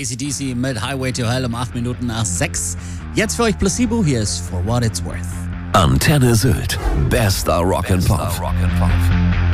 AC/DC mit Highway to Hell um 8 Minuten nach 6. Jetzt für euch Placebo, hier ist For What It's Worth. Antenne Sylt. Bester Rock'n'Pop.